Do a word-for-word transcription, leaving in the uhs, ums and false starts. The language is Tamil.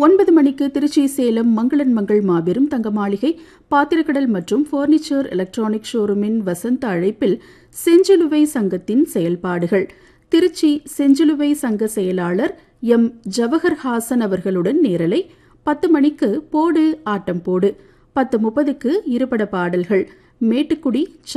ஒன்பது மணிக்கு திருச்சி சேலம் மங்களன் மங்கள் மாபெரும் தங்க மாளிகை பாத்திரக்கடல் மற்றும் பர்னிச்சர் எலக்ட்ரானிக் ஷோரூமின் வசந்த அழைப்பில் செஞ்சிலுவை சங்கத்தின் செயல்பாடுகள் திருச்சி செஞ்சிலுவை சங்க செயலாளர் எம் ஜவஹர் ஹாசன் அவர்களுடன் நேரலை. பத்து மணிக்கு போடு ஆட்டம் போடு, பத்து முப்பதுக்கு இருபட பாடல்கள் மேட்டுக்குடி